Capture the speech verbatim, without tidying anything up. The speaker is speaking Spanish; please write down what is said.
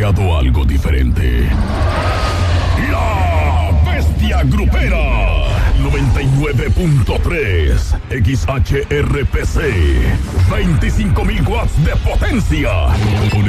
creado algo diferente. La Bestia Grupera. noventa y nueve punto tres X H R P C. veinticinco mil watts de potencia. Un